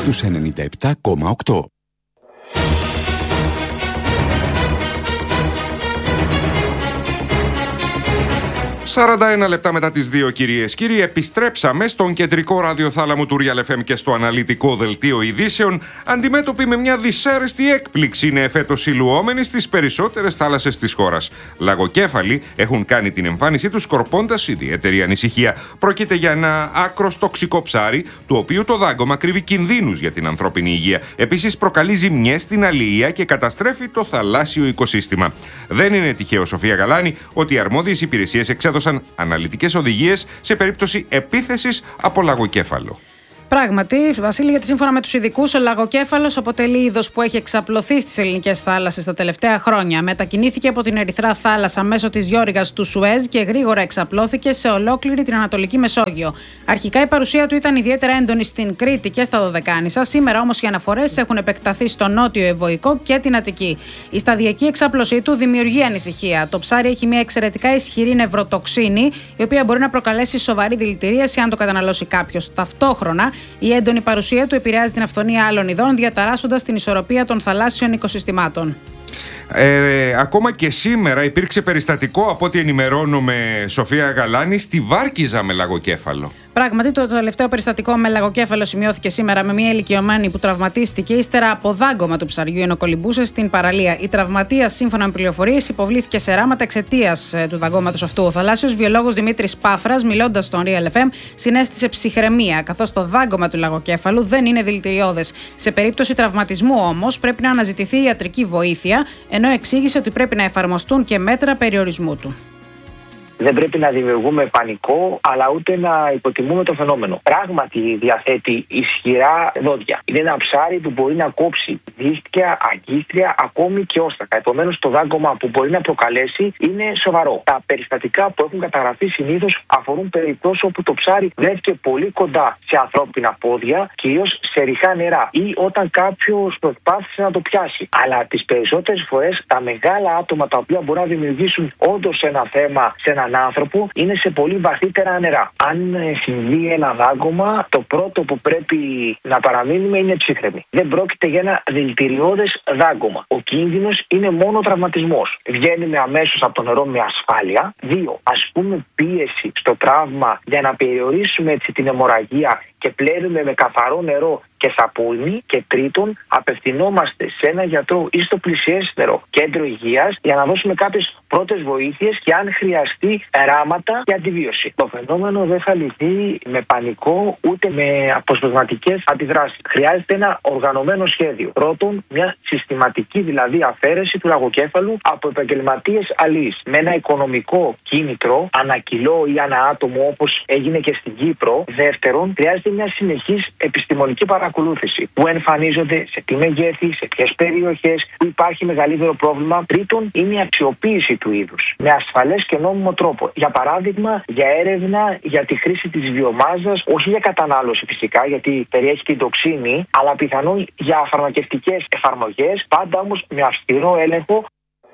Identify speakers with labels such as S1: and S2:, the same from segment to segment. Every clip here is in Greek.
S1: στους 97,8.
S2: 41 λεπτά μετά τις 2, κυρίες κύριοι, επιστρέψαμε στον κεντρικό ραδιοθάλαμο του Real FM και στο αναλυτικό δελτίο ειδήσεων. Αντιμέτωποι με μια δυσάρεστη έκπληξη, είναι εφέτος υλουόμενοι στις περισσότερες θάλασσες της χώρας. Λαγοκέφαλοι έχουν κάνει την εμφάνισή τους, σκορπώντας ιδιαίτερη ανησυχία. Πρόκειται για ένα άκρος τοξικό ψάρι, του οποίου το δάγκωμα κρύβει κινδύνους για την ανθρώπινη υγεία. Επίσης, προκαλεί ζημιές στην αλληλεία και καταστρέφει το θαλάσσιο οικοσύστημα. Δεν είναι τυχαίο, Σοφία Γαλάνη, ότι οι αρμόδιες υπηρεσίες εξέδωσαν αναλυτικές οδηγίες σε περίπτωση επίθεσης από λαγοκέφαλο.
S3: Πράγματι, Βασίλη, γιατί σύμφωνα με τους ειδικούς, ο λαγοκέφαλος αποτελεί είδος που έχει εξαπλωθεί στις ελληνικές θάλασσες τα τελευταία χρόνια. Μετακινήθηκε από την Ερυθρά Θάλασσα μέσω της διόρυγας του Σουέζ και γρήγορα εξαπλώθηκε σε ολόκληρη την Ανατολική Μεσόγειο. Αρχικά η παρουσία του ήταν ιδιαίτερα έντονη στην Κρήτη και στα Δωδεκάνησα. Σήμερα όμως οι αναφορές έχουν επεκταθεί στο Νότιο Ευωικό και την Αττική. Η σταδιακή εξάπλωσή του δημιουργεί ανησυχία. Το ψάρι έχει μια εξαιρετικά ισχυρή νευροτοξίνη, η οποία μπορεί να προκαλέσει σοβαρή δηλητηρίαση αν το καταναλώσει κάποιος. Ταυτόχρονα, η έντονη παρουσία του επηρεάζει την αυθονία άλλων ειδών, διαταράσσοντας την ισορροπία των θαλάσσιων οικοσυστημάτων.
S2: Ακόμα και σήμερα υπήρξε περιστατικό, από ό,τι ενημερώνομαι, Σοφία Γαλάνη, στη Βάρκιζα με λαγοκέφαλο.
S3: Πράγματι, το τελευταίο περιστατικό με λαγοκέφαλο σημειώθηκε σήμερα με μια ηλικιωμένη που τραυματίστηκε ύστερα από δάγκωμα του ψαριού ενώ κολυμπούσε στην παραλία. Η τραυματίας, σύμφωνα με πληροφορίες, υποβλήθηκε σε ράματα εξαιτίας του δαγκώματος αυτού. Ο θαλάσσιος βιολόγος Δημήτρης Πάφρας, μιλώντας στον Real FM, συνέστησε ψυχραιμία, καθώς το δάγκωμα του λαγοκέφαλου δεν είναι δηλητηριώδες. Σε περίπτωση τραυματισμού όμως πρέπει να αναζητηθεί ιατρική βοήθεια, ενώ εξήγησε ότι πρέπει να εφαρμοστούν και μέτρα περιορισμού του.
S4: Δεν πρέπει να δημιουργούμε πανικό, αλλά ούτε να υποτιμούμε το φαινόμενο. Πράγματι διαθέτει ισχυρά δόντια. Είναι ένα ψάρι που μπορεί να κόψει δίχτυα, αγκίστρια, ακόμη και όστρακα. Επομένως, το δάγκωμα που μπορεί να προκαλέσει είναι σοβαρό. Τα περιστατικά που έχουν καταγραφεί συνήθως αφορούν περιπτώσεις όπου το ψάρι βρέθηκε πολύ κοντά σε ανθρώπινα πόδια, κυρίως σε ρηχά νερά, ή όταν κάποιος προσπάθησε να το πιάσει. Αλλά τις περισσότερες φορές τα μεγάλα άτομα τα οποία μπορεί να δημιουργήσουν όντως ένα θέμα σε έναν άνθρωπο είναι σε πολύ βαθύτερα νερά. Αν συμβεί ένα δάγκωμα, το πρώτο που πρέπει να παραμείνουμε είναι ψύχρεμοι. Δεν πρόκειται για ένα δηλητηριώδες δάγκωμα. Ο κίνδυνος είναι μόνο ο τραυματισμός. Βγαίνουμε αμέσως από το νερό με ασφάλεια. 2. Ασκούμε πίεση στο τραύμα για να περιορίσουμε έτσι την αιμορραγία και πλένουμε με καθαρό νερό και σαπούνι. Και 3. Απευθυνόμαστε σε ένα γιατρό ή στο πλησιέστερο κέντρο υγείας για να δώσουμε κάποιες πρώτες βοήθειες και αν χρειαστεί ράματα για αντιβίωση. Το φαινόμενο δεν θα λυθεί με πανικό ούτε με αποσπασματικές αντιδράσεις. Χρειάζεται ένα οργανωμένο σχέδιο. Πρώτον, μια συστηματική δηλαδή αφαίρεση του λαγοκέφαλου από επαγγελματίες αλείς με ένα οικονομικό κίνητρο ανά κιλό ή ανά άτομο, όπως έγινε και στην Κύπρο. Δεύτερον, χρειάζεται μια συνεχής επιστημονική παρακολούθηση που εμφανίζονται σε τι μεγέθη, σε ποιες περιοχές που υπάρχει μεγαλύτερο πρόβλημα. Τρίτον, είναι η αξιοποίηση του είδους με ασφαλές και νόμιμο τρόπο. Για παράδειγμα, για έρευνα για τη χρήση της βιομάζας, όχι για κατανάλωση φυσικά, γιατί περιέχει την τοξίνη, αλλά πιθανόν για φαρμακευτικές εφαρμογές, πάντα όμως με αυστηρό έλεγχο.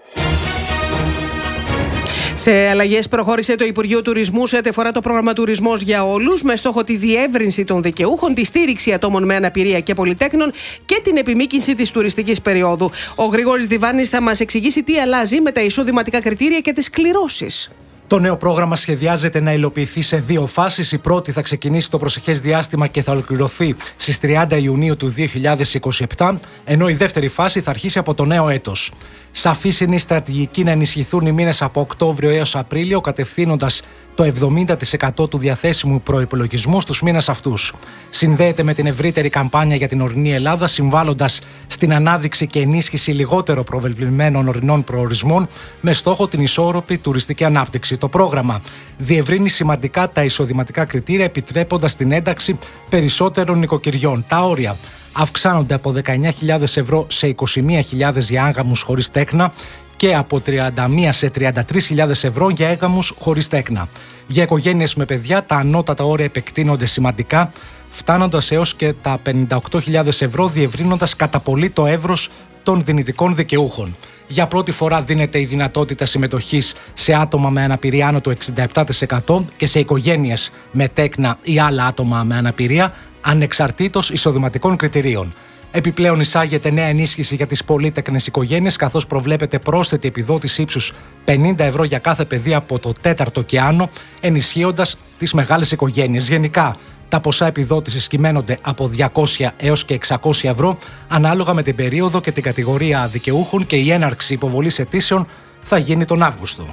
S5: Σε αλλαγές προχώρησε το Υπουργείο Τουρισμού σε ό,τι αφορά το πρόγραμμα Τουρισμός για Όλους, με στόχο τη διεύρυνση των δικαιούχων, τη στήριξη ατόμων με αναπηρία και πολυτέκνων και την επιμήκυνση της τουριστικής περίοδου. Ο Γρηγόρης Διβάνης θα μας εξηγήσει τι αλλάζει με τα εισοδηματικά κριτήρια και τις κληρώσεις.
S6: Το νέο πρόγραμμα σχεδιάζεται να υλοποιηθεί σε 2 φάσεις. Η πρώτη θα ξεκινήσει το προσεχές διάστημα και θα ολοκληρωθεί στις 30 Ιουνίου του 2027, ενώ η δεύτερη φάση θα αρχίσει από το νέο έτος. Σαφής είναι η στρατηγική να ενισχυθούν οι μήνες από Οκτώβριο έως Απρίλιο, κατευθύνοντας το 70% του διαθέσιμου προϋπολογισμού στους μήνες αυτούς. Συνδέεται με την ευρύτερη καμπάνια για την ορεινή Ελλάδα, συμβάλλοντας στην ανάδειξη και ενίσχυση λιγότερο προβεβλημένων ορεινών προορισμών, με στόχο την ισόρροπη τουριστική ανάπτυξη. Το πρόγραμμα διευρύνει σημαντικά τα εισοδηματικά κριτήρια, επιτρέποντας την ένταξη περισσότερων νοικοκυριών. Τα όρια αυξάνονται από 19.000 ευρώ σε 21.000 για άγαμους χωρίς τέκνα και από 31 σε 33.000 ευρώ για έγαμους χωρίς τέκνα. Για οικογένειες με παιδιά, τα ανώτατα όρια επεκτείνονται σημαντικά, φτάνοντας έως και τα 58.000 ευρώ, διευρύνοντας κατά πολύ το εύρος των δυνητικών δικαιούχων. Για πρώτη φορά δίνεται η δυνατότητα συμμετοχής σε άτομα με αναπηρία άνω του 67% και σε οικογένειες με τέκνα ή άλλα άτομα με αναπηρία ανεξαρτήτως εισοδηματικών κριτηρίων. Επιπλέον, εισάγεται νέα ενίσχυση για τις πολύτεκνες οικογένειες, καθώς προβλέπεται πρόσθετη επιδότηση ύψους 50 ευρώ για κάθε παιδί από το 4ο και άνω, ενισχύοντας τις μεγάλες οικογένειες. Γενικά, τα ποσά επιδότησης κυμαίνονται από 200 έως και 600 ευρώ, ανάλογα με την περίοδο και την κατηγορία δικαιούχων, και η έναρξη υποβολής αιτήσεων θα γίνει τον Αύγουστο.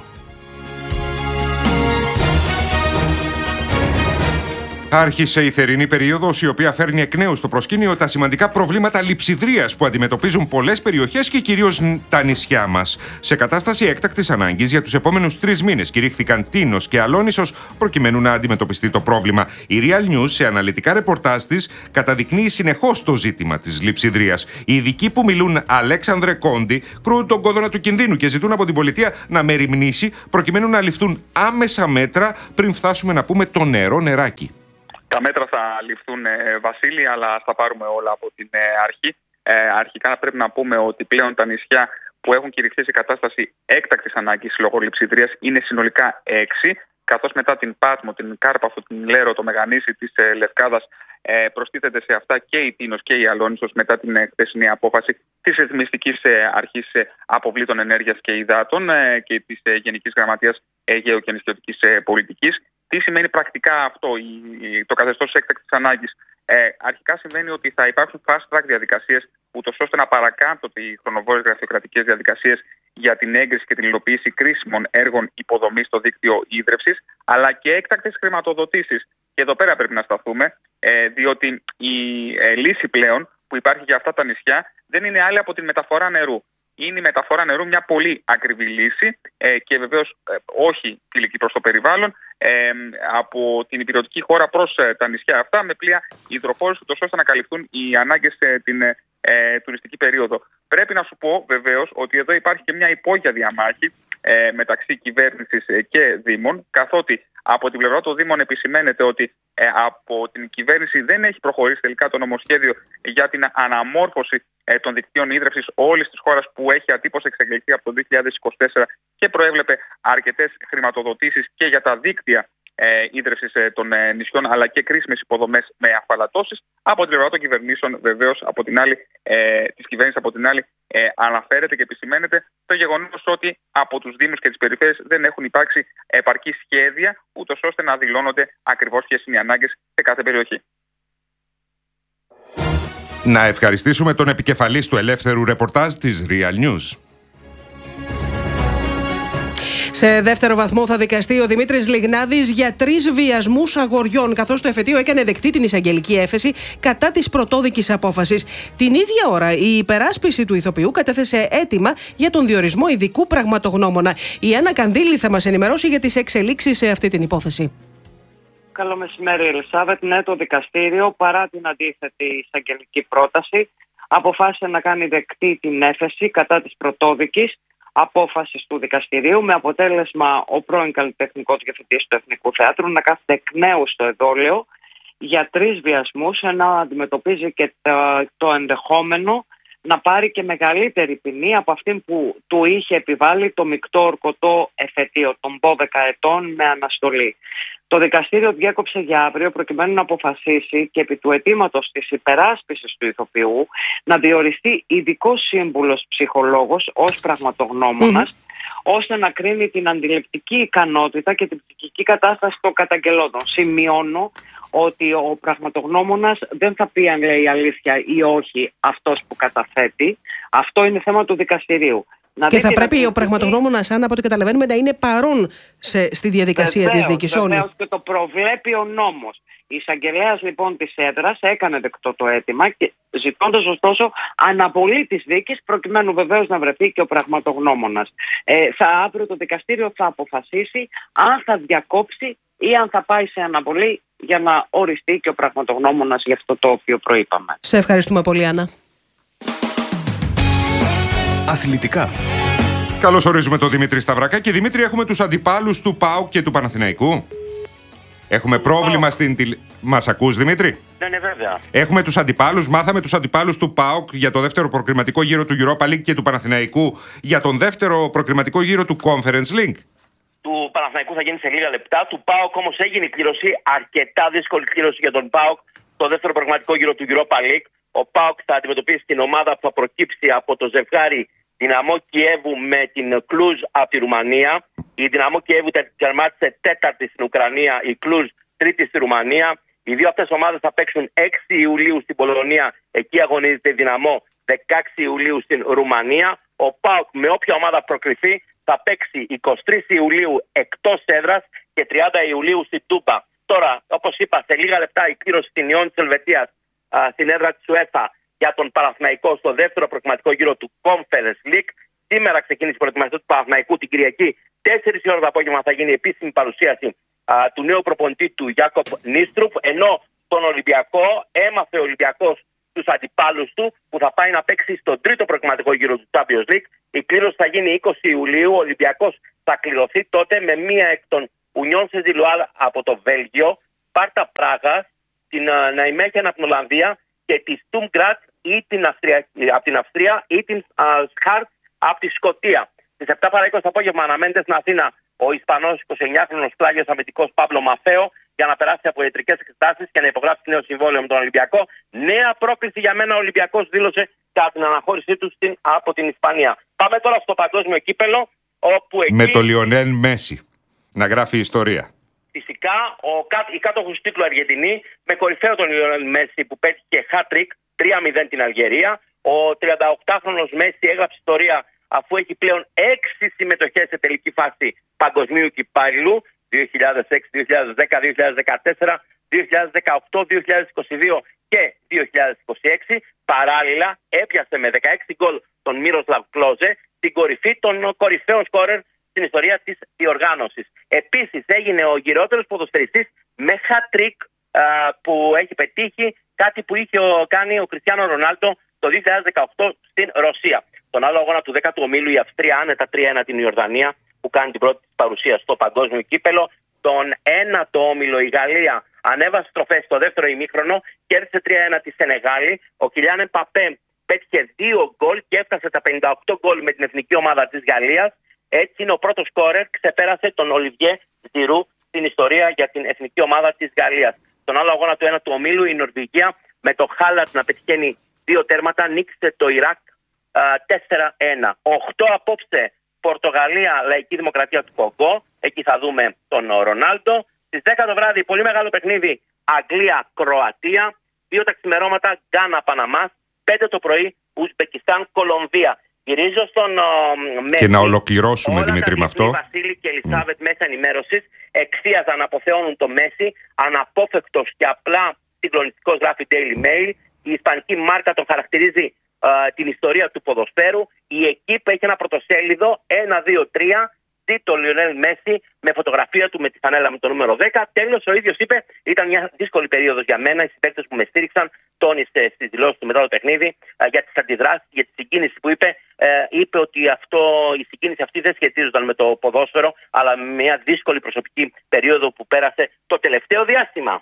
S2: Άρχισε η θερινή περίοδος, η οποία φέρνει εκ νέου στο προσκήνιο τα σημαντικά προβλήματα λειψιδρίας που αντιμετωπίζουν πολλές περιοχές και κυρίως τα νησιά μας. Σε κατάσταση έκτακτης ανάγκης για τους επόμενους 3 μήνες κηρύχθηκαν Τίνος και Αλόνισσος προκειμένου να αντιμετωπιστεί το πρόβλημα. Η Real News, σε αναλυτικά ρεπορτάζ της, καταδεικνύει συνεχώς το ζήτημα της λειψιδρίας. Οι ειδικοί που μιλούν, Αλέξανδρε Κόντι, κρούν τον κόδωνα του κινδύνου και ζητούν από την πολιτεία να μεριμνήσει προκειμένου να ληφθούν άμεσα μέτρα πριν φτάσουμε να πούμε το νερό νεράκι.
S7: Τα μέτρα θα ληφθούν, Βασίλη, αλλά ας τα πάρουμε όλα από την αρχή. Αρχικά πρέπει να πούμε ότι πλέον τα νησιά που έχουν κηρυχθεί σε κατάσταση έκτακτης ανάγκης λόγω λειψιδρίας είναι συνολικά 6, καθώς μετά την Πάτμο, την Κάρπαθο, την Λέρο, το Μεγανήσι της Λευκάδας προστίθεται σε αυτά και η Τίνος και η Αλόνισσος μετά την χθεσινή απόφαση της Ρυθμιστικής Αρχής Αποβλήτων Ενέργειας και Υδάτων και της Γενικής Γραμματείας Αιγαίου και Νησιωτικής Πολιτικής. Τι σημαίνει πρακτικά αυτό, το καθεστώς έκτακτης ανάγκης? Αρχικά σημαίνει ότι θα υπάρξουν fast track διαδικασίες, ούτως ώστε να παρακάμπτονται οι χρονοβόρες γραφειοκρατικές διαδικασίες για την έγκριση και την υλοποίηση κρίσιμων έργων υποδομής στο δίκτυο ίδρευσης, αλλά και έκτακτες χρηματοδοτήσεις. Και εδώ πέρα πρέπει να σταθούμε, διότι η λύση πλέον που υπάρχει για αυτά τα νησιά δεν είναι άλλη από την μεταφορά νερού. Είναι η μεταφορά νερού μια πολύ ακριβή λύση και βεβαίως όχι φιλική προς το περιβάλλον, από την υπηρετική χώρα προς τα νησιά αυτά με πλοία υδροφόρους, ώστε να καλυφθούν οι ανάγκες την τουριστική περίοδο. Πρέπει να σου πω βεβαίως ότι εδώ υπάρχει και μια υπόγεια διαμάχη μεταξύ κυβέρνησης και δήμων, καθότι από την πλευρά των δήμων επισημαίνεται ότι από την κυβέρνηση δεν έχει προχωρήσει τελικά το νομοσχέδιο για την αναμόρφωση των δικτύων ίδρευσης όλης της χώρας, που έχει ατύπως εξαγγελθεί από το 2024 και προέβλεπε αρκετές χρηματοδοτήσεις και για τα δίκτυα ίδρευσης των νησιών, αλλά και κρίσιμες υποδομές με αφαλατώσεις. Από την πλευρά των κυβερνήσεων, βεβαίως, από την άλλη, της κυβέρνησης από την άλλη, αναφέρεται και επισημαίνεται το γεγονός ότι από τους δήμους και τις περιφέρειες δεν έχουν υπάρξει επαρκή σχέδια, ούτως ώστε να δηλώνονται ακριβώς ποιες είναι οι ανάγκες σε κάθε περιοχή.
S2: Να ευχαριστήσουμε τον επικεφαλής του ελεύθερου ρεπορτάζ της Real News.
S5: Σε δεύτερο βαθμό θα δικαστεί ο Δημήτρης Λιγνάδης για 3 βιασμούς αγοριών, καθώς το εφετείο έκανε δεκτή την εισαγγελική έφεση κατά της πρωτόδικης απόφασης. Την ίδια ώρα, η υπεράσπιση του ηθοποιού κατέθεσε αίτημα για τον διορισμό ειδικού πραγματογνώμονα. Η Άννα Κανδύλη θα μας ενημερώσει για τις εξελίξεις σε αυτή την υπόθεση.
S8: Καλό μεσημέρι, Ελισάβετ. Ναι, το δικαστήριο, παρά την αντίθετη εισαγγελική πρόταση, αποφάσισε να κάνει δεκτή την έφεση κατά της πρωτόδικης απόφασης του δικαστηρίου, με αποτέλεσμα ο πρώην καλλιτεχνικός διευθυντής του Εθνικού Θεάτρου να κάθεται εκ νέου στο εδόλιο για 3 βιασμούς, ενώ αντιμετωπίζει και το ενδεχόμενο να πάρει και μεγαλύτερη ποινή από αυτή που του είχε επιβάλει το μεικτό ορκωτό εφετείο των 12 ετών με αναστολή. Το δικαστήριο διέκοψε για αύριο προκειμένου να αποφασίσει και επί του αιτήματος της υπεράσπισης του ηθοποιού να διοριστεί ειδικός σύμβουλος ψυχολόγος ως πραγματογνώμονας, ώστε να κρίνει την αντιληπτική ικανότητα και την ψυχική κατάσταση των καταγγελόντων. Σημειώνω ότι ο πραγματογνώμονας δεν θα πει αν λέει αλήθεια ή όχι αυτός που καταθέτει. Αυτό είναι θέμα του δικαστηρίου.
S5: Και θα πρέπει ο πραγματογνώμονας, αν από ό,τι καταλαβαίνουμε, να είναι παρόν στη διαδικασία της δίκης.
S8: Βεβαίως, και το προβλέπει ο νόμος. Η εισαγγελέας λοιπόν της έδρας έκανε δεκτό το αίτημα, και ζητώντας ωστόσο αναβολή της δίκης, προκειμένου βεβαίως να βρεθεί και ο πραγματογνώμονας. Αύριο το δικαστήριο θα αποφασίσει αν θα διακόψει ή αν θα πάει σε αναβολή για να οριστεί και ο πραγματογνώμονας για αυτό το οποίο προείπαμε.
S5: Σε ευχαριστούμε πολύ, Άννα.
S1: Αθλητικά.
S2: Καλώς ορίζουμε τον Δημήτρη Σταυρακά. Και Δημήτρη, έχουμε τους αντιπάλους του ΠΑΟΚ και του Παναθηναϊκού. Έχουμε πρόβλημα στην Μας ακούς, Δημήτρη?
S9: Ναι, βέβαια.
S2: Έχουμε τους αντιπάλους. Μάθαμε τους αντιπάλους του ΠΑΟΚ για το δεύτερο προκριματικό γύρο του Europa League και του Παναθηναϊκού για τον δεύτερο προκριματικό γύρο του Conference League.
S9: Του Παναθηναϊκού θα γίνει σε λίγα λεπτά. Του ΠΑΟΚ όμως έγινε η κλήρωση, αρκετά δύσκολη κλήρωση για τον ΠΑΟΚ. στο δεύτερο προγραμματικό γύρο του Europa League. Ο ΠΑΟΚ θα αντιμετωπίσει την ομάδα που θα προκύψει από το ζευγάρι Δυναμό Κιέβου με την Κλουζ από τη Ρουμανία. Η Δυναμό Κιέβου τερμάτισε τέταρτη στην Ουκρανία, η Κλουζ τρίτη στη Ρουμανία. Οι δύο αυτές ομάδες θα παίξουν 6 Ιουλίου στην Πολωνία, εκεί αγωνίζεται η Δυναμό, 16 Ιουλίου στην Ρουμανία. Ο ΠΑΟΚ με όποια ομάδα προκριθεί θα παίξει 23 Ιουλίου εκτός έδρας και 30 Ιουλίου στην Τούμπα. Τώρα, όπως είπα, σε λίγα λεπτά η κλήρωση στην Ιόν της Ελβετίας στην έδρα της UEFA για τον Παναθηναϊκό στο δεύτερο προκριματικό γύρο του Conference League. Σήμερα ξεκίνησε η προετοιμασία του Παναθηναϊκού την Κυριακή. 4 η ώρα το απόγευμα θα γίνει η επίσημη παρουσίαση του νέου προπονητή του Γιάκοπ Νίστρουπ. Ενώ στον Ολυμπιακό έμαθε ο Ολυμπιακός τους αντιπάλους του που θα πάει να παίξει στον τρίτο προκριματικό γύρο του Champions League. Η κλήρωση θα γίνει 20 Ιουλίου. Ο Ολυμπιακός θα κληρωθεί τότε με μία εκ των Union Saint-Gilloise από το Βέλγιο, Σπάρτα Πράγας, την Ναϊμέχεν από την Ολλανδία και τη Sturm Graz από την Αυστρία ή την Σχάρτ από τη Σκωτία. Στις 7 παρά 20 το απόγευμα αναμένεται στην Αθήνα ο Ισπανός 29χρονος πλάγιος αμυντικός Παύλο Μαφέο για να περάσει από ιατρικές εξετάσεις και να υπογράψει νέο συμβόλαιο με τον Ολυμπιακό. Νέα πρόκληση για μένα ο Ολυμπιακός δήλωσε κατά την αναχώρησή του από την Ισπανία. Πάμε τώρα στο παγκόσμιο κύπελο, όπου εκεί...
S2: Με το Λιονέλ Μέση να γράφει ιστορία.
S9: Φυσικά η κάτοχος του τίτλου Αργεντινή, με κορυφαίο τον Λιονέλ Μέση που πέτυχε hat-trick 3-0 την Αλγερία. Ο 38χρονος Μέση έγραψε ιστορία αφού έχει πλέον 6 συμμετοχές σε τελική φάση παγκοσμίου κυπέλλου 2006, 2010, 2014, 2018, 2022 και 2026. Παράλληλα έπιασε με 16 γκολ τον Μίροσλαβ Κλόζε την κορυφή των κορυφαίων σκόρερ στην ιστορία της διοργάνωσης. Επίσης έγινε ο γυρότερος ποδοσφαιριστής με hat-trick που έχει πετύχει, κάτι που είχε κάνει ο Κριστιάνο Ρονάλντο το 2018 στην Ρωσία. Τον άλλο αγώνα του 10ου ομίλου η Αυστρία άνετα 3-1 την Ιορδανία που κάνει την πρώτη της παρουσία στο παγκόσμιο κύπελο. Τον 1ο όμιλο η Γαλλία ανέβασε στροφές στο δεύτερο ημίχρονο, κέρδισε 3-1 τη Σενεγάλη. Ο Κιλιάν Εμπαπέ πέτυχε 2 γκολ και έφτασε τα 58 γκολ με την εθνική ομάδα της Γαλλίας. Έτσι είναι ο πρώτος σκόρερ, ξεπέρασε τον Ολιβιέ Ζιρού στην ιστορία για την εθνική ομάδα της Γαλλίας. Στον άλλο αγώνα του 1ου ομίλου η Νορβηγία με το Χάλαντ να πετυχαίνει 2 τέρματα νίκησε το Ιράκ 4-1. 8 απόψε Πορτογαλία, Λαϊκή Δημοκρατία του Κονγκό. Εκεί θα δούμε τον Ρονάλντο. Στις 10 το βράδυ, πολύ μεγάλο παιχνίδι, Αγγλία-Κροατία. 2 τα ξημερώματα, Γκάνα-Παναμάς. 5 το πρωί, Ουσμπεκιστάν-Κολομβία. Γυρίζω στον Μέση.
S2: Και να ολοκληρώσουμε, Δημήτρη, με αυτό.
S9: Βασίλη και Ελισάβετ μέσα ενημέρωσης εξίαζαν να αποθεώνουν το Μέση. Αναπόφευκτος και απλά συγκλονιστικός, γράφει Daily Mail. Η ισπανική μάρκα τον χαρακτηρίζει την ιστορία του ποδοσφαίρου. Η Εκίπ έχει ένα πρωτοσέλιδο 1-2-3. Το Λιονέλ Μέση με φωτογραφία του με τη φανέλα με το νούμερο 10. Τέλος, ο ίδιος είπε: ήταν μια δύσκολη περίοδος για μένα. Οι συμπαίκτες που με στήριξαν, τόνισε στις δηλώσεις του μετά το παιχνίδι για τις αντιδράσεις, για τη συγκίνηση που είπε. Είπε ότι η συγκίνηση αυτή δεν σχετίζονταν με το ποδόσφαιρο, αλλά με μια δύσκολη προσωπική περίοδο που πέρασε το τελευταίο διάστημα.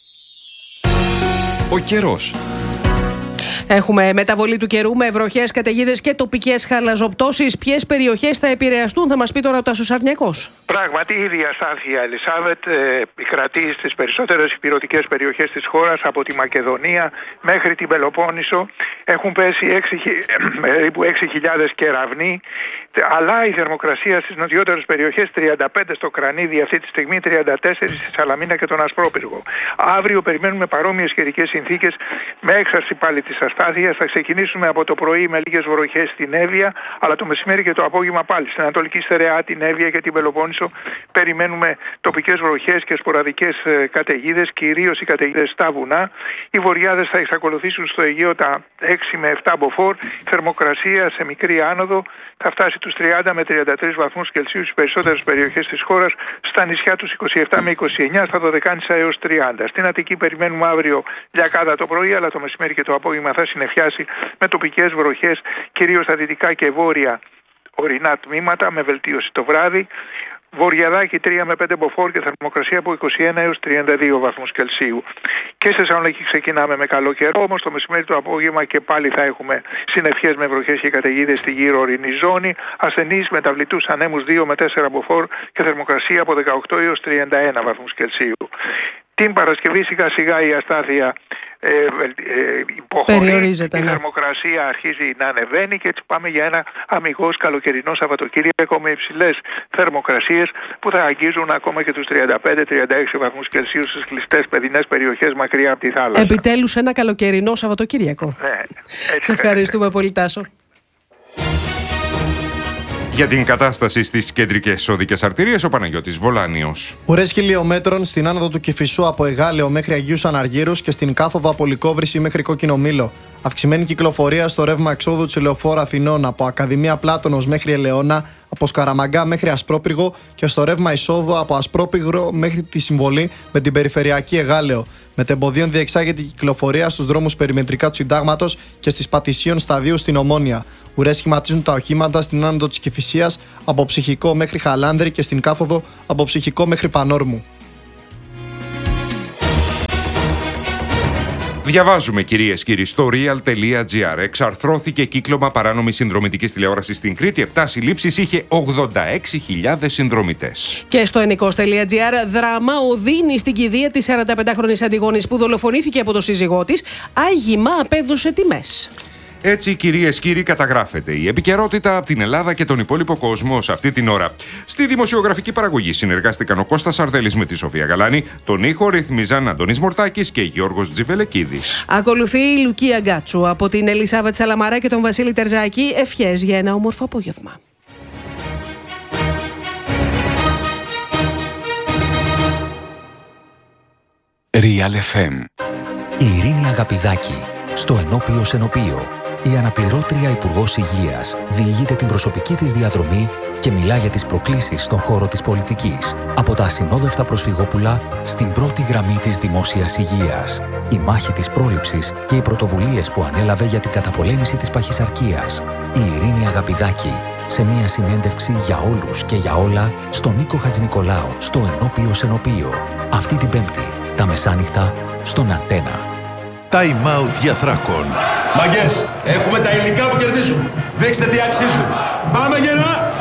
S1: Ο καιρός.
S5: Έχουμε μεταβολή του καιρού με βροχές, καταιγίδες και τοπικές χαλαζοπτώσεις. Ποιες περιοχές θα επηρεαστούν, θα μας πει τώρα ο Τάσος Αρνιακός.
S10: Πράγματι, η ίδια αστάθεια, Ελισάβετ, επικρατεί στις περισσότερες υπηρετικές περιοχές της χώρας, από τη Μακεδονία μέχρι την Πελοπόννησο. Έχουν πέσει περίπου 6.000 κεραυνοί, αλλά η θερμοκρασία στις νοτιότερες περιοχές 35 στο Κρανίδι αυτή τη στιγμή, 34 στη Σαλαμίνα και τον Ασπρόπυργο. Αύριο περιμένουμε παρόμοιες καιρικές συνθήκες με έξαρση πάλι της αστάθειας. Θα ξεκινήσουμε από το πρωί με λίγες βροχές στην Εύβοια, αλλά το μεσημέρι και το απόγευμα πάλι στην Ανατολική Στερεά, την Εύβοια και την Πελοπόννησο περιμένουμε τοπικές βροχές και σποραδικές καταιγίδες, κυρίως οι καταιγίδες στα βουνά. Οι βορειάδες θα εξακολουθήσουν στο Αιγαίο τα 6 με 7 μποφόρ. Θερμοκρασία σε μικρή άνοδο θα φτάσει τους 30 με 33 βαθμούς Κελσίου στις περισσότερες περιοχές της χώρας. Στα νησιά τους 27 με 29, στα Δωδεκάνησα έως 30. Στην Αττική περιμένουμε αύριο λιακάδα το πρωί, αλλά το μεσημέρι και το απόγευμα θα συνεφιάσει με τοπικές βροχές, κυρίως στα δυτικά και βόρεια ορεινά τμήματα, με βελτίωση το βράδυ. Βορειαδάκι 3 με 5 μποφόρ και θερμοκρασία από 21 έως 32 βαθμούς Κελσίου. Και σε Θεσσαλονίκη ξεκινάμε με καλό καιρό, όμως το μεσημέρι το απόγευμα και πάλι θα έχουμε συννεφιές με βροχές και καταιγίδες στη γύρω ορεινή ζώνη. Ασθενείς με ταυλιτούς ανέμους 2 με 4 μποφόρ και θερμοκρασία από 18 έως 31 βαθμούς Κελσίου. Την Παρασκευή σιγά σιγά η αστάθεια υποχωρεί, η θερμοκρασία αρχίζει να ανεβαίνει και έτσι πάμε για ένα αμιγώς καλοκαιρινό Σαββατοκύριακο με υψηλές θερμοκρασίες που θα αγγίζουν ακόμα και τους 35-36 βαθμούς Κελσίου στις κλειστές παιδινές περιοχές μακριά από τη θάλασσα.
S5: Επιτέλους ένα καλοκαιρινό Σαββατοκύριακο.
S10: Ναι,
S5: σε ευχαριστούμε πολύ, Τάσο.
S2: Για την κατάσταση στις κεντρικές οδικές αρτηρίες, ο Παναγιώτης Βολάνιος.
S11: Ουρές χιλιομέτρων στην άνοδο του Κηφισού από Εγάλεο μέχρι Αγίους Αναργύρους και στην κάθοδο από Λυκόβρηση μέχρι Κόκκινο Μήλο. Αυξημένη κυκλοφορία στο ρεύμα εξόδου της Ελεοφόρου Αθηνών από Ακαδημία Πλάτωνος μέχρι Ελαιώνα, από Σκαραμαγκά μέχρι Ασπρόπυργο και στο ρεύμα εισόδου από Ασπρόπυργο μέχρι τη Συμβολή με την περιφερειακή Εγάλεο. Μετεμποδίων διεξάγεται η κυκλοφορία στους δρόμους περιμετρικά του Συντάγματος και στις Πατησίων Σταδίου στην Ομόνια. Ουρές σχηματίζουν τα οχήματα στην άνοδο της Κηφισίας από Ψυχικό μέχρι Χαλάνδρη και στην κάθοδο από Ψυχικό μέχρι Πανόρμου.
S2: Διαβάζουμε, κυρίες και κύριοι, στο real.gr. Εξαρθρώθηκε κύκλωμα παράνομης συνδρομητικής τηλεόρασης στην Κρήτη. 7 συλλήψεις, είχε 86.000 συνδρομητές.
S5: Και στο ενικός.gr, δράμα, οδύνη στην κηδεία της 45χρονης Αντιγόνης που δολοφονήθηκε από το σύζυγό της. Άγιμα απέδωσε τιμές.
S2: Έτσι, κυρίες και κύριοι, καταγράφεται η επικαιρότητα από την Ελλάδα και τον υπόλοιπο κόσμο σε αυτή την ώρα. Στη δημοσιογραφική παραγωγή συνεργάστηκαν ο Κώστας Αρδέλης με τη Σοφία Γαλάνη, τον ήχο ρυθμίζαν Αντώνης Μορτάκης και Γιώργος Τζιβελεκίδης.
S5: Ακολουθεί η Λουκία Γκάτσου από την Ελισάβετ Σαλαμαρά και τον Βασίλη Τερζάκη. Ευχές για ένα όμορφο απόγευμα.
S1: Real FM.
S12: Η Ειρήνη Αγαπηδάκη στο Ενώπιο Σενοπείο. Η αναπληρώτρια Υπουργός Υγείας διηγείται την προσωπική της διαδρομή και μιλά για τις προκλήσεις στον χώρο της πολιτικής. Από τα ασυνόδευτα προσφυγόπουλα στην πρώτη γραμμή της δημόσιας υγείας. Η μάχη της πρόληψης και οι πρωτοβουλίες που ανέλαβε για την καταπολέμηση της παχυσαρκίας. Η Ειρήνη Αγαπηδάκη σε μια συνέντευξη για όλους και για όλα στον Νίκο Χατζηνικολάου στο Ενώπιο Σενοπείο. Αυτή την Πέμπτη, τα μεσάνυχτα, στον Αντένα.
S13: Time out για Θράκον.
S14: Μαγκές, έχουμε τα υλικά που κερδίζουν. Δείξτε τι αξίζουν. Πάμε γερά!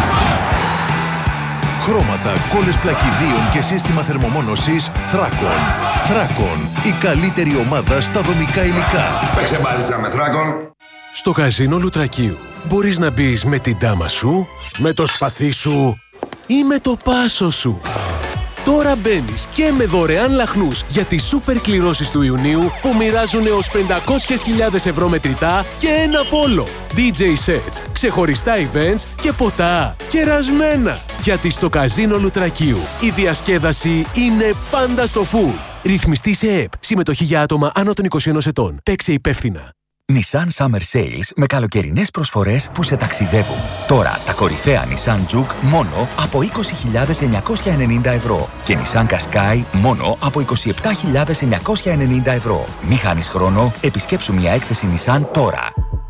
S13: Χρώματα, κόλλες πλακιδίων και σύστημα θερμομόνωσης Θράκον. Θράκον, η καλύτερη ομάδα στα δομικά υλικά.
S14: Παίξε μπάλιτσα με Θράκον.
S15: Στο καζίνο Λουτρακίου μπορείς να μπεις με την τάμα σου, με το σπαθί σου ή με το πάσο σου. Τώρα μπαίνεις και με δωρεάν λαχνούς για τις σούπερ κληρώσεις του Ιουνίου που μοιράζουν έως 500.000 ευρώ μετρητά και ένα πόλο. DJ sets, ξεχωριστά events και ποτά κερασμένα. Γιατί στο καζίνο Λουτρακίου η διασκέδαση είναι πάντα στο full. Ρυθμιστή σε ΕΠ. Συμμετοχή για άτομα άνω των 21 ετών. Παίξε υπεύθυνα.
S12: Nissan Summer Sales με καλοκαιρινές προσφορές που σε ταξιδεύουν. Τώρα τα κορυφαία Nissan Juke μόνο από 20.990 ευρώ και Nissan Qashqai μόνο από 27.990 ευρώ. Μη χάνεις χρόνο, επισκέψου μια έκθεση Nissan τώρα.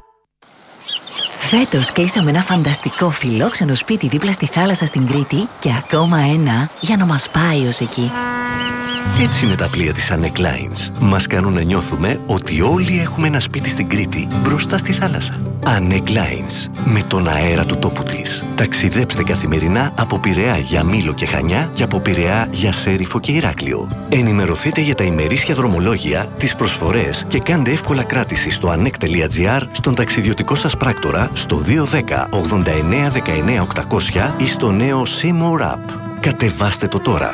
S16: Φέτος κλείσαμε ένα φανταστικό φιλόξενο σπίτι δίπλα στη θάλασσα στην Κρήτη και ακόμα ένα για να μας πάει ως εκεί.
S17: Έτσι είναι τα πλοία της Annec Lines. Μας κάνουν να νιώθουμε ότι όλοι έχουμε ένα σπίτι στην Κρήτη, μπροστά στη θάλασσα. Annec Lines. Με τον αέρα του τόπου της. Ταξιδέψτε καθημερινά από Πειραιά για Μήλο και Χανιά και από Πειραιά για Σέριφο και Ηράκλειο. Ενημερωθείτε για τα ημερήσια δρομολόγια, τις προσφορές και κάντε εύκολα κράτηση στο annec.gr, στον ταξιδιωτικό σας πράκτορα, στο 210 89 19 800 ή στο νέο Seymour App. Κατεβάστε το τώρα.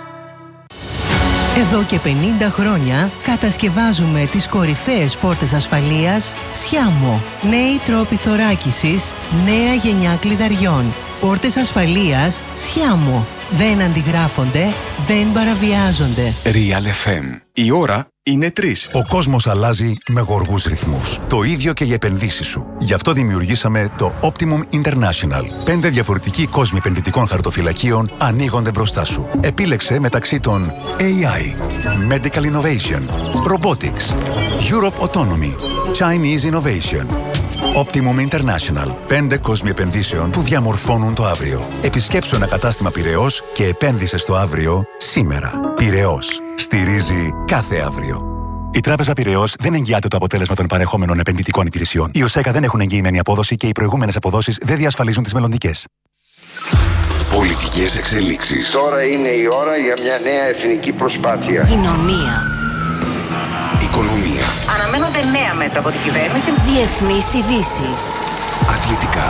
S18: Εδώ και 50 χρόνια κατασκευάζουμε τις κορυφαίες πόρτες ασφαλείας Sciamo. Νέοι τρόποι θωράκισης, νέα γενιά κλειδαριών. Πόρτες ασφαλείας Sciamo. Δεν αντιγράφονται, δεν παραβιάζονται.
S1: Real FM. Η ώρα είναι 3.
S13: Ο κόσμος αλλάζει με γοργούς ρυθμούς. Το ίδιο και οι επενδύσεις σου. Γι' αυτό δημιουργήσαμε το Optimum International. 5 διαφορετικοί κόσμοι επενδυτικών χαρτοφυλακίων ανοίγονται μπροστά σου. Επίλεξε μεταξύ των AI, Medical Innovation, Robotics, Europe Autonomy, Chinese Innovation. Optimum International. 5 κόσμοι επενδύσεων που διαμορφώνουν το αύριο. Επισκέψου ένα κατάστημα Πειραιώς και επένδυσε στο αύριο σήμερα. Πειραιώς. Στηρίζει κάθε αύριο. Η Τράπεζα Πειραιώς δεν εγγυάται το αποτέλεσμα των παρεχόμενων επενδυτικών υπηρεσιών. Οι ΟΣΕΚΑ δεν έχουν εγγυημένη απόδοση και οι προηγούμενες αποδόσεις δεν διασφαλίζουν τις μελλοντικές.
S1: Πολιτικές εξελίξεις.
S19: Τώρα είναι η ώρα για μια νέα εθνική προσπάθεια.
S16: Κοινωνία.
S1: Οικονομία.
S16: Αναμένονται νέα μέτρα από την κυβέρνηση. Διεθνείς ειδήσεις.
S1: Αθλητικά.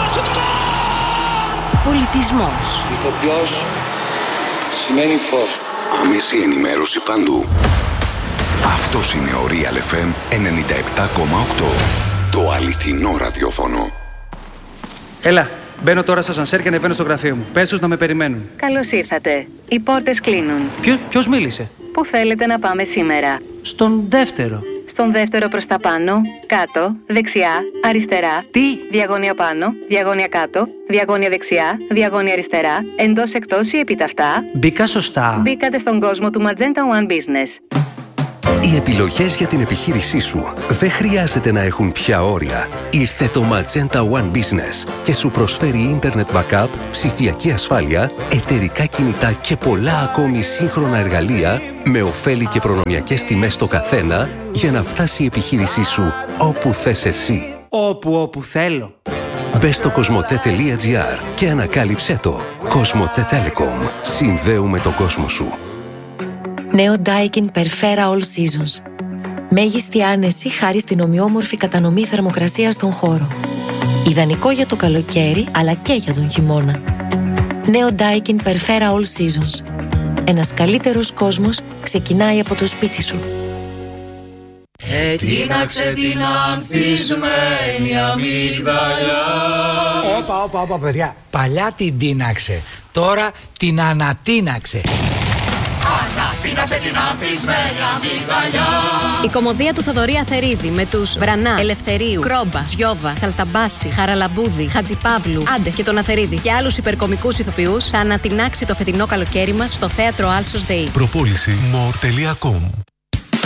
S16: Πολιτισμός.
S20: Ηθοποιός σημαίνει φως.
S1: Άμεση ενημέρωση παντού. Αυτός είναι ο Real FM 97,8. Το αληθινό ραδιόφωνο.
S20: Έλα, μπαίνω τώρα στο ασανσέρ και ανεβαίνω στο γραφείο μου. Πες τους να με περιμένουν.
S21: Καλώς ήρθατε. Οι πόρτες κλείνουν.
S20: Ποιος μίλησε?
S21: Πού θέλετε να πάμε σήμερα?
S20: Στον δεύτερο.
S21: Στον δεύτερο προς τα πάνω, κάτω, δεξιά, αριστερά.
S20: Τι?
S21: Διαγώνια πάνω, διαγώνια κάτω, διαγώνια δεξιά, διαγώνια αριστερά, εντός εκτός ή επιταυτά.
S20: Μπήκα σωστά.
S21: Μπήκατε στον κόσμο του Magenta One Business.
S17: Οι επιλογές για την επιχείρησή σου δεν χρειάζεται να έχουν πια όρια. Ήρθε το Magenta One Business και σου προσφέρει ίντερνετ backup, ψηφιακή ασφάλεια, εταιρικά κινητά και πολλά ακόμη σύγχρονα εργαλεία με ωφέλη και προνομιακές τιμές στο καθένα για να φτάσει η επιχείρησή σου όπου θες εσύ.
S20: Όπου θέλω.
S17: Μπες στο cosmote.gr και ανακάλυψέ το. Cosmote Telecom. Συνδέουμε τον κόσμο σου.
S22: Νέο Daikin Perfera All Seasons. Μέγιστη άνεση χάρη στην ομοιόμορφη κατανομή θερμοκρασίας στον χώρο. Ιδανικό για το καλοκαίρι, αλλά και για τον χειμώνα. Νέο Daikin Perfera All Seasons. Ένας καλύτερος κόσμος ξεκινάει από το σπίτι σου.
S23: Τίναξε την ανθισμένη αμυγδαλιά.
S24: Όπα, παιδιά. Παλιά την τίναξε. Τώρα την ανατίναξε.
S23: Ανατίναξε την ανθισμένη αμυγδαλιά.
S22: Η κωμωδία του Θοδωρή Αθερίδη με τους Βρανά, Ελευθερίου, Κρόμπα, Τζιόβα, Σαλταμπάση, Χαραλαμπούδη, Χατζιπαύλου, Άντε και τον Αθερίδη και άλλους υπερκομικούς ηθοποιούς θα ανατινάξει το φετινό καλοκαίρι μας στο θέατρο Άλσος ΔΕΗ.
S25: Προπόληση more.com.